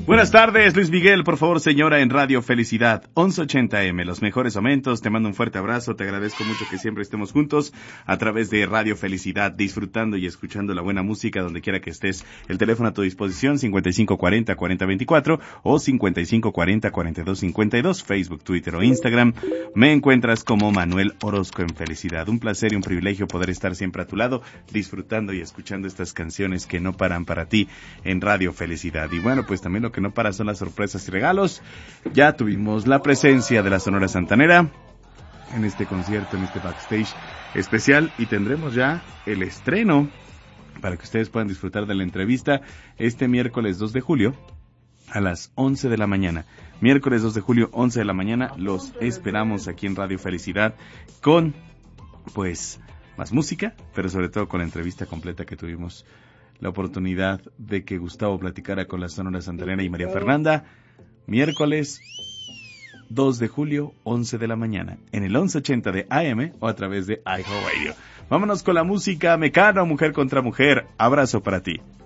Buenas tardes, Luis Miguel, por favor, señora, en Radio Felicidad, 1180M, los mejores momentos. Te mando un fuerte abrazo, te agradezco mucho que siempre estemos juntos a través de Radio Felicidad, disfrutando y escuchando la buena música donde quiera que estés. El teléfono a tu disposición, 5540-4024 o 5540-4252, Facebook, Twitter o Instagram. Me encuentras como Manuel Orozco en Felicidad. Un placer y un privilegio poder estar siempre a tu lado, disfrutando y escuchando estas canciones que no paran para ti en Radio Felicidad. Y bueno, pues también lo que no para son las sorpresas y regalos. Ya tuvimos la presencia de la Sonora Santanera en este concierto, en este backstage especial, y tendremos ya el estreno para que ustedes puedan disfrutar de la entrevista este miércoles 2 de julio a las 11 de la mañana. Miércoles 2 de julio, 11 de la mañana, los esperamos aquí en Radio Felicidad con, pues, más música, pero sobre todo con la entrevista completa que tuvimos la oportunidad de que Gustavo platicara con la Sonora Santanera y María Fernanda, miércoles 2 de julio, 11 de la mañana, en el 1180 de AM o a través de iHeartRadio. Vámonos con la música, Mecano, Mujer contra Mujer. Abrazo para ti.